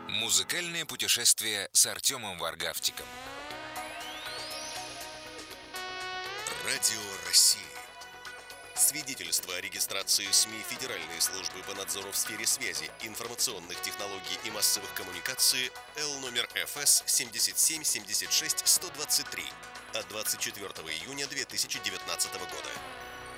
Музыкальное путешествие с Артемом Варгавтиком. Радио России. Свидетельство о регистрации СМИ Федеральной службы по надзору в сфере связи, информационных технологий и массовых коммуникаций Л номер ФС 77 76 123 от 24 июня 2019 года.